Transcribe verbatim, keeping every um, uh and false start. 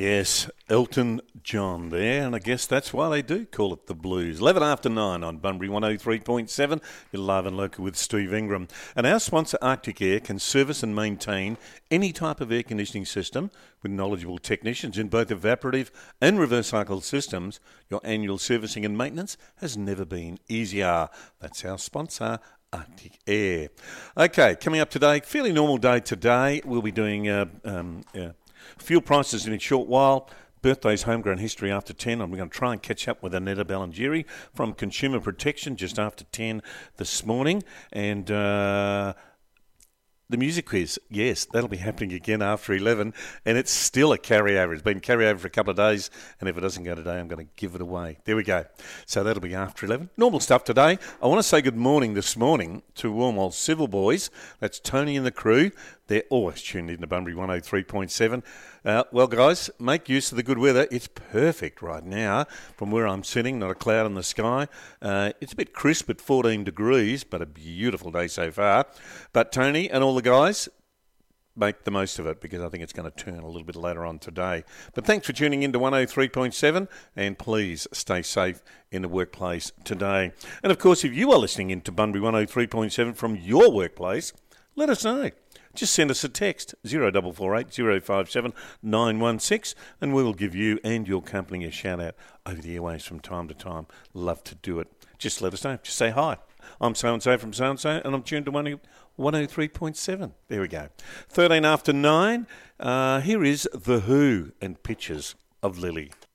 Yes, Elton John there, and I guess that's why they do call it the blues. eleven after nine on Bunbury one oh three point seven. You're live and local with Steve Ingram. And our sponsor, Arctic Air, can service and maintain any type of air conditioning system with knowledgeable technicians in both evaporative and reverse cycle systems. Your annual servicing and maintenance has never been easier. That's our sponsor, Arctic Air. Okay, coming up today, fairly normal day today. We'll be doing uh, um, uh, fuel prices in a short while. Birthdays, homegrown history after ten. And we're going to try and catch up with Annetta Balangeri from Consumer Protection just after ten this morning. And uh, the music quiz, yes, that'll be happening again after eleven. And it's still a carryover. It's been carryover for a couple of days. And if it doesn't go today, I'm going to give it away. There we go. So that'll be after eleven. Normal stuff today. I want to say good morning this morning to Warmwell Civil Boys. That's Tony and the crew. They're always tuned in to Bunbury one oh three point seven. Uh, well, guys, make use of the good weather. It's perfect right now from where I'm sitting, not a cloud in the sky. Uh, it's a bit crisp at fourteen degrees, but a beautiful day so far. But Tony and all the guys, make the most of it because I think it's going to turn a little bit later on today. But thanks for tuning in to one oh three point seven, and please stay safe in the workplace today. And, of course, if you are listening in to Bunbury one oh three point seven from your workplace, let us know. Just send us a text, zero four four eight, zero five seven, nine one six, and we will give you and your company a shout-out over the airwaves from time to time. Love to do it. Just let us know. Just say hi. I'm so-and-so from so-and-so, and I'm tuned to one oh three point seven. There we go. thirteen after nine. Uh, here is The Who and Pictures of Lily.